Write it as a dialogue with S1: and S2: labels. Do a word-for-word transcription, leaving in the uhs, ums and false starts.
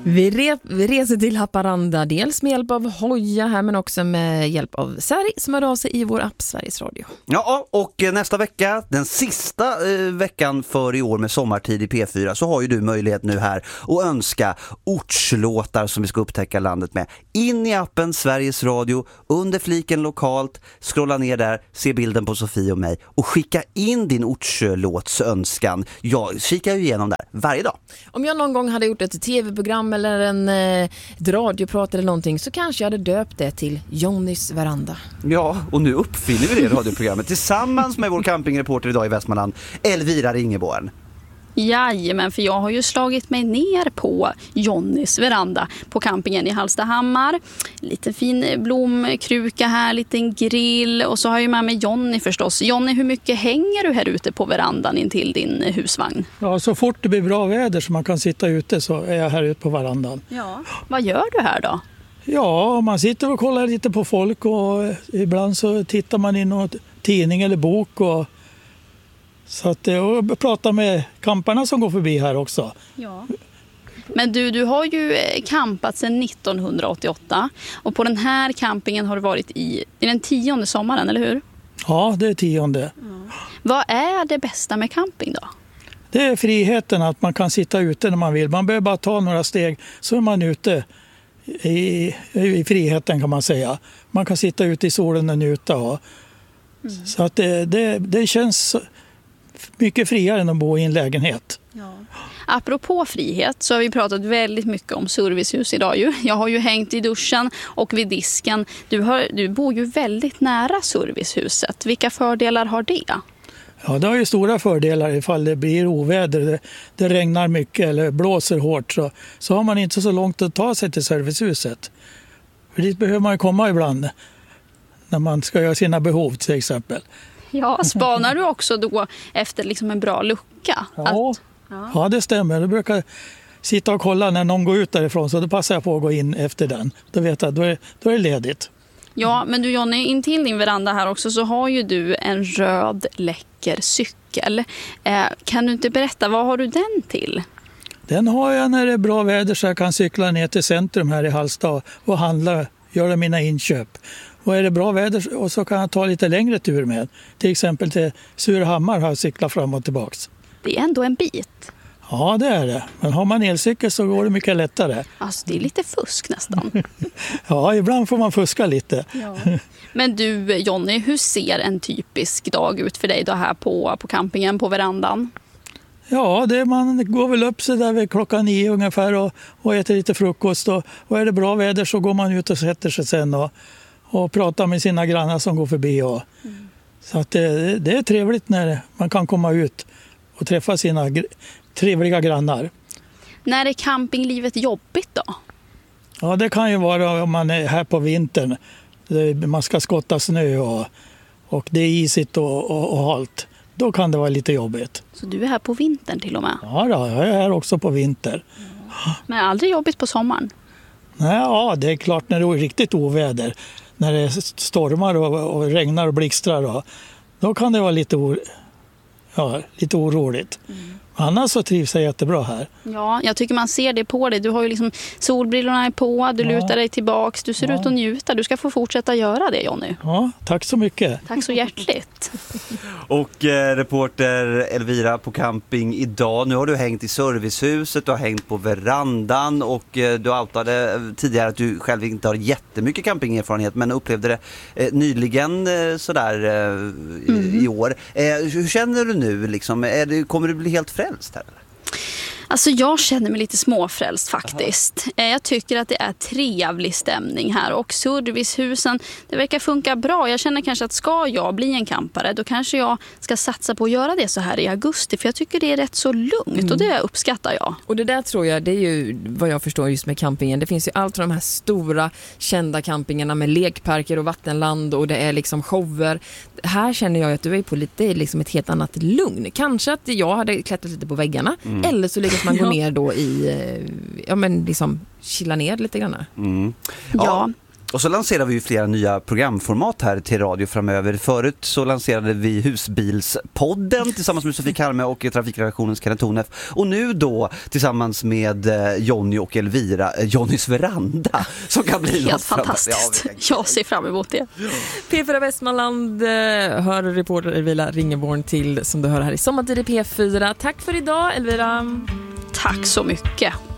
S1: Vi, re- vi reser till Haparanda, dels med hjälp av Hoja här men också med hjälp av Sari som hör av sig i vår app Sveriges Radio.
S2: Ja, och nästa vecka, den sista eh, veckan för i år med sommartid i P fyra, så har ju du möjlighet nu här att önska ortslåtar som vi ska upptäcka landet med. In i appen Sveriges Radio, under fliken lokalt, scrolla ner där, se bilden på Sofie och mig och skicka in din ortslåtsönskan. Jag kikar ju igenom där varje dag.
S1: Om jag någon gång hade gjort ett tv-program eller en, eh, ett radioprat eller någonting så kanske jag hade döpt det till Jonnys veranda.
S2: Ja, och nu uppfinner vi det radioprogrammet tillsammans med vår campingreporter idag i Västmanland, Elvira Ringeborn.
S3: Jajamän, för jag har ju slagit mig ner på Jonnys veranda på campingen i Hallstahammar. Lite fin blomkruka här, liten grill och så har jag ju med mig Jonny förstås. Jonny, hur mycket hänger du här ute på verandan in till din husvagn?
S4: Ja, så fort det blir bra väder så man kan sitta ute så är jag här ute på verandan.
S3: Ja, vad gör du här då?
S4: Ja, man sitter och kollar lite på folk och ibland så tittar man in någon tidning eller bok och så att och pratar med kamparna som går förbi här också.
S3: Ja. Men du, du har ju campat sedan nittonhundraåttioåtta och på den här campingen har du varit i, i den tionde sommaren, eller hur?
S4: Ja, det är tionde.
S3: Mm. Vad är det bästa med camping då?
S4: Det är friheten att man kan sitta ute när man vill. Man behöver bara ta några steg så är man ute i, i friheten kan man säga. Man kan sitta ute i solen och njuta. Och, mm. Så att det, det, det känns mycket friare än att bo i en lägenhet.
S3: Ja. Apropå frihet så har vi pratat väldigt mycket om servicehus idag ju. Jag har ju hängt i duschen och vid disken. Du, har, du bor ju väldigt nära servicehuset. Vilka fördelar har det?
S4: Ja, det har ju stora fördelar ifall det blir oväder, det, det regnar mycket eller blåser hårt så, så har man inte så långt att ta sig till servicehuset. För dit behöver man ju komma ibland när man ska göra sina behov till exempel.
S3: Ja, spanar du också då efter liksom en bra lucka?
S4: Ja,
S3: att, ja.
S4: ja, det stämmer. Jag brukar sitta och kolla när någon går ut därifrån så då passar jag på att gå in efter den. Då vet jag, då är, då är det ledigt.
S3: Ja, men du Jonny, in till din veranda här också så har ju du en röd läcker cykel. Eh, kan du inte berätta, vad har du den till?
S4: Den har jag när det är bra väder så jag kan cykla ner till centrum här i Hallstad och handla, göra mina inköp. Och är det bra väder och så kan jag ta lite längre tur med. Till exempel till Surahammar har jag cyklat fram och tillbaks.
S3: Det är ändå en bit.
S4: Ja, det är det. Men har man elcykel så går det mycket lättare.
S3: Alltså det är lite fusk nästan.
S4: Ja, ibland får man fuska lite.
S3: Ja. Men du Jonny, hur ser en typisk dag ut för dig då här på, på campingen, på verandan?
S4: Ja, det, man går väl upp sig där vid klockan nio ungefär och, och äter lite frukost. Och, och är det bra väder så går man ut och sätter sig sen och, och pratar med sina grannar som går förbi. Och, mm. Så att det, det är trevligt när man kan komma ut och träffa sina gr- trevliga grannar.
S3: När är campinglivet jobbigt då?
S4: Ja, det kan ju vara om man är här på vintern. Man ska skotta snö och, och det är isigt och, och, och halt. Då kan det vara lite jobbigt.
S3: Så du är här på vintern till och med?
S4: Ja, då, jag är här också på vinter.
S3: Ja. Men aldrig jobbigt på sommaren?
S4: Nej, ja, det är klart när det är riktigt oväder. När det stormar och, och regnar och blixtrar. Och, då kan det vara lite, or, ja, lite oroligt. Mm. Annars så trivs jag jättebra här.
S3: Ja, jag tycker man ser det på dig. Du har ju liksom solbrillorna på, du ja. lutar dig tillbaks, du ser ja. ut att njuta. Du ska få fortsätta göra det, Jonny.
S4: Ja, tack så mycket.
S3: Tack så hjärtligt.
S2: Och eh, reporter Elvira på camping idag. Nu har du hängt i servicehuset, du har hängt på verandan och eh, du outade tidigare att du själv inte har jättemycket campingerfarenhet men upplevde det eh, nyligen eh, sådär eh, mm. i, i år. Eh, hur känner du nu liksom? Är det, kommer du bli helt frälst här?
S3: Alltså jag känner mig lite småfrälst faktiskt. Aha. Jag tycker att det är trevlig stämning här och servicehusen, det verkar funka bra. Jag känner kanske att ska jag bli en campare då kanske jag ska satsa på att göra det så här i augusti för jag tycker det är rätt så lugnt mm. och det uppskattar jag.
S1: Och det där tror jag, det är ju vad jag förstår just med campingen. Det finns ju allt från de här stora kända campingarna med lekparker och vattenland och det är liksom shower. Här känner jag att du är på lite liksom ett helt annat lugn. Kanske att jag hade klättrat lite på väggarna mm. eller så lyckas man gå ner då i, ja men liksom chilla ner lite grann.
S2: Mm.
S3: Ja.
S2: ja. Och så lanserar vi ju flera nya programformat här till radio framöver. Förut så lanserade vi Husbilspodden tillsammans med Sofie Kalme och trafikredaktionens Kenneth Tonef. Och nu då tillsammans med Jonny och Elvira, Jonnys veranda, som kan bli
S3: helt fantastiskt. Ja, jag ser fram emot det.
S1: P fyra Västmanland hör reporter Elvira Ringeborn till, som du hör här i Sommartid i P fyra. Tack för idag, Elvira.
S3: Tack så mycket.